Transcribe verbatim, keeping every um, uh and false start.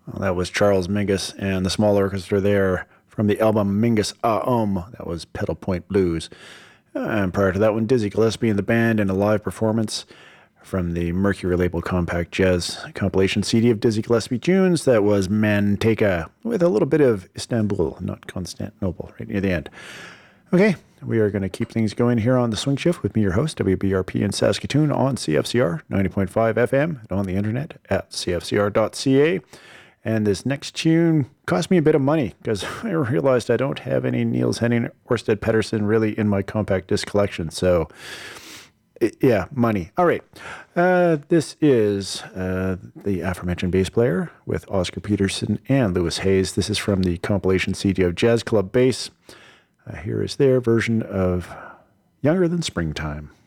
Well, that was Charles Mingus and the small orchestra there from the album Mingus Ah Um. That was Pedal Point Blues. And prior to that one, Dizzy Gillespie and the band in a live performance from the Mercury label Compact Jazz compilation C D of Dizzy Gillespie tunes. That was Manteiga with a little bit of Istanbul, not Constantinople, right near the end. Okay, we are going to keep things going here on The Swing Shift with me, your host, W B R P in Saskatoon on C F C R ninety point five F M and on the internet at c f c r dot c a. And this next tune cost me a bit of money because I realized I don't have any Niels Henning Orsted Pedersen really in my compact disc collection. So, yeah, money. All right. Uh, this is uh, the aforementioned bass player with Oscar Peterson and Lewis Hayes. This is from the compilation C D of Jazz Club Bass. Uh, here is their version of Younger Than Springtime.